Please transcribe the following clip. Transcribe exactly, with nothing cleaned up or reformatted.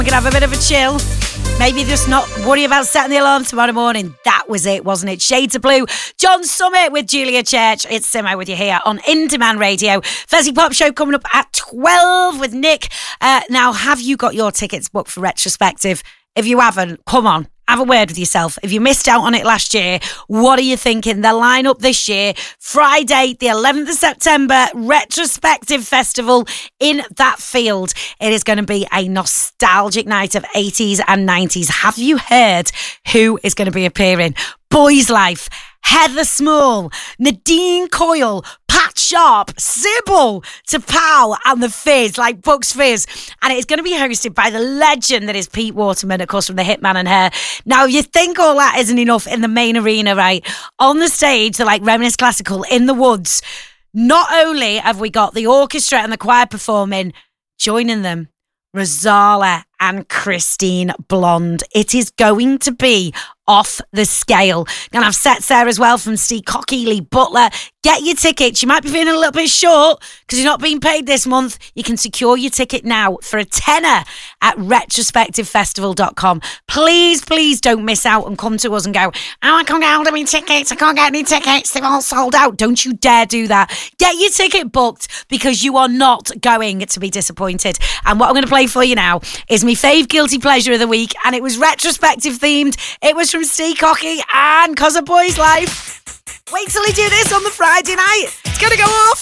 We can have a bit of a chill. Maybe just not worry about setting the alarm tomorrow morning. That was it, wasn't it? Shades of Blue. John Summit with Julia Church. It's Simo with you here on In Demand Radio. Fezzy Pop Show coming up at twelve with Nick. Uh, now, have you got your tickets booked for Retrospective? If you haven't, come on. Have a word with yourself. If you missed out on it last year, what are you thinking? The lineup this year, Friday, the eleventh of September, Retrospective Festival in that field. It is going to be a nostalgic night of eighties and nineties. Have you heard who is going to be appearing? Boys Life, Heather Small, Nadine Coyle, Pat Sharp, Sybil, T'Pau and the Fizz, like Bucks Fizz. And it's going to be hosted by the legend that is Pete Waterman, of course, from the Hitman and Her. Now, you think all that isn't enough in the main arena, right? On the stage, they're like Reminisce Classical in the woods. Not only have we got the orchestra and the choir performing, joining them, Rosala and Christine Blonde. It is going to be off the scale. Gonna have sets there as well from Steve Cocky, Lee Butler. Get your tickets. You might be feeling a little bit short because you're not being paid this month. You can secure your ticket now for a tenner at retrospective festival dot com. Please, please don't miss out and come to us and go, oh, I can't get hold of any tickets. I can't get any tickets. They've all sold out. Don't you dare do that. Get your ticket booked because you are not going to be disappointed. And what I'm going to play for you now is my fave guilty pleasure of the week, and it was retrospective themed. It was from Steve Cocky and Cause of Boys Life. Wait till I do this on the Friday night. It's going to go off.